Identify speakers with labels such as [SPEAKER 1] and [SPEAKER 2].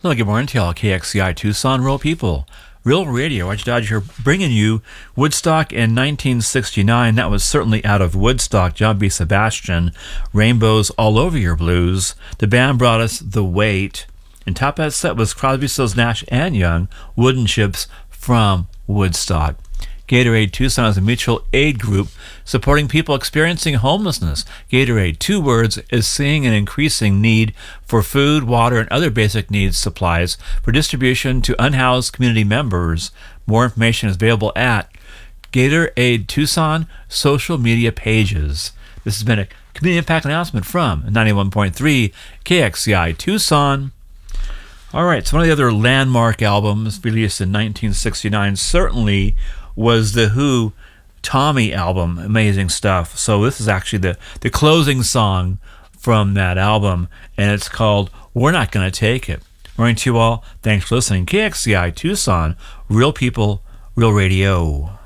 [SPEAKER 1] Hello, good morning to y'all. KXCI Tucson, Real People, Real Radio. Roger Dodge here, bringing you Woodstock in 1969. That was certainly out of Woodstock. John B. Sebastian, Rainbows All Over Your Blues. The band brought us The Weight. And top of that set was Crosby, Stills, Nash and Young, Wooden Ships from Woodstock. Gatorade Tucson is a mutual aid group supporting people experiencing homelessness. Gatorade, 2 words, is seeing an increasing need for food, water, and other basic needs supplies for distribution to unhoused community members. More information is available at Gatorade Tucson social media pages. This has been a community impact announcement from 91.3 KXCI Tucson. All right, so one of the other landmark albums released in 1969 certainly was the Who Tommy album. Amazing stuff. So this is actually the closing song from that album, and it's called We're Not Gonna Take It. Morning to you all. Thanks for listening. KXCI Tucson, Real People, Real Radio.